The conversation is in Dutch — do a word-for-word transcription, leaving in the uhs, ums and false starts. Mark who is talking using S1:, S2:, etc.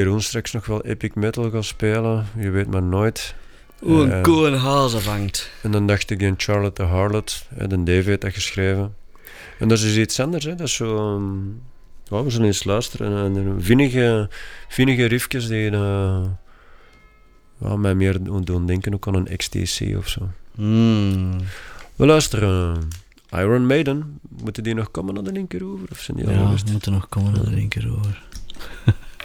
S1: Jeroen straks nog wel epic metal gaan spelen, je weet maar nooit.
S2: Hoe een
S1: uh,
S2: koe een hazen vangt.
S1: En dan dacht ik in Charlotte the Harlot, hè, de Dave heeft dat geschreven. En dat is dus iets anders, hè. Dat is zo... Um, ja, we zullen eens luisteren. En, en vinnige, vinnige riffjes die uh, ja, mij meer doen denken ook aan een X T C of zo.
S2: Mm.
S1: We luisteren Iron Maiden. Moeten die nog komen naar de linkeroever? Of zijn die al
S2: Ja,
S1: geweest?
S2: we moeten nog komen naar de linkeroever.